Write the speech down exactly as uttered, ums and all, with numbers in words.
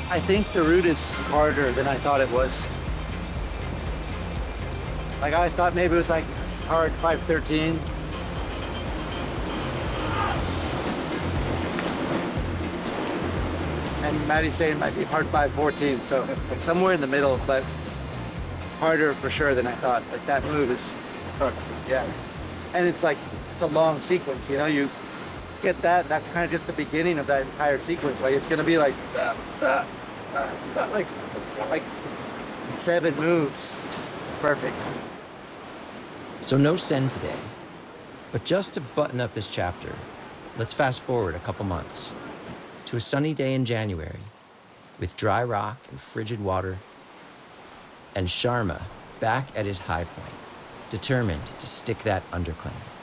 I think the route is harder than I thought it was. Like I thought maybe it was like hard five thirteen. And Maddie's saying it might be hard five fourteen, so somewhere in the middle, but harder for sure than I thought. Like that move is, yeah. And it's like, it's a long sequence, you know, you get that, that's kind of just the beginning of that entire sequence. Like it's gonna be like, uh, uh, uh, uh, like, like seven moves. It's perfect. So no send today, but just to button up this chapter, let's fast forward a couple months to a sunny day in January with dry rock and frigid water, and Sharma back at his high point, determined to stick that underclaim.